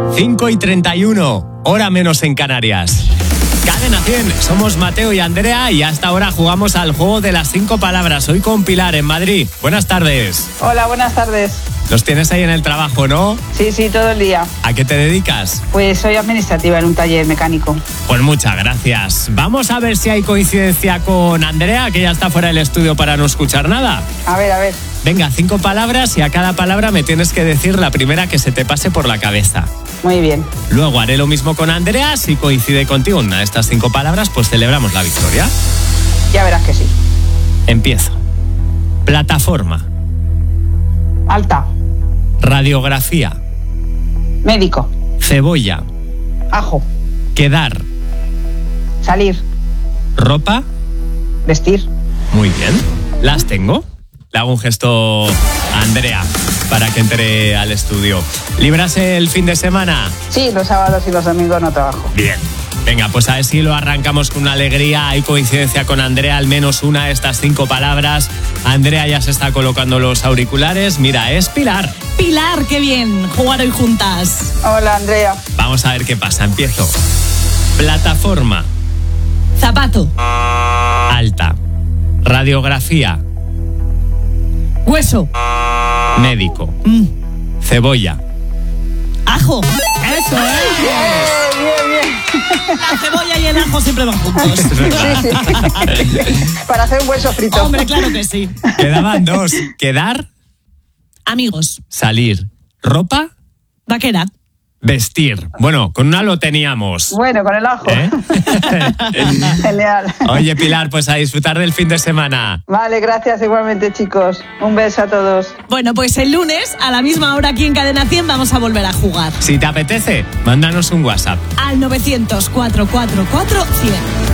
5:31, hora menos en Canarias. Cadena 100, somos Mateo y Andrea y hasta ahora jugamos al juego de las 5 palabras. Hoy con Pilar en Madrid. Buenas tardes. Hola, buenas tardes. Los tienes ahí en el trabajo, ¿no? Sí, todo el día. ¿A qué te dedicas? Pues soy administrativa en un taller mecánico. Pues muchas gracias. Vamos a ver si hay coincidencia con Andrea, que ya está fuera del estudio para no escuchar nada. A ver. Venga, 5 palabras y a cada palabra me tienes que decir la primera que se te pase por la cabeza. Muy bien. Luego haré lo mismo con Andrea. Si coincide contigo una de estas 5 palabras, pues celebramos la victoria. Ya verás que sí. Empiezo. Plataforma. Alta. Radiografía. Médico. Cebolla. Ajo. Quedar. Salir. Ropa. Vestir. Muy bien. ¿Las tengo? Le hago un gesto a Andrea para que entre al estudio. ¿Libras el fin de semana? Sí, los sábados y los domingos no trabajo. Bien. Venga, pues a ver si lo arrancamos con una alegría. Hay coincidencia con Andrea, al menos una de estas 5 palabras. Andrea ya se está colocando los auriculares. Mira, es Pilar. Pilar, qué bien jugar hoy juntas. Hola, Andrea. Vamos a ver qué pasa. Empiezo. Plataforma. Zapato. Alta. Radiografía. Hueso. Médico. Cebolla. Ajo. Eso es. Bien. La cebolla y el ajo siempre van juntos. Sí. Para hacer un buen sofrito. Hombre, claro que sí. Quedaban 2. Quedar. Amigos. Salir. Ropa. Vaquera. Vestir. Bueno, con una lo teníamos. Bueno, con el ajo. Genial. Oye, Pilar, pues a disfrutar del fin de semana. Vale, gracias igualmente, chicos. Un beso a todos. Bueno, pues el lunes, a la misma hora aquí en Cadena 100, vamos a volver a jugar. Si te apetece, mándanos un WhatsApp. Al 900 444 100.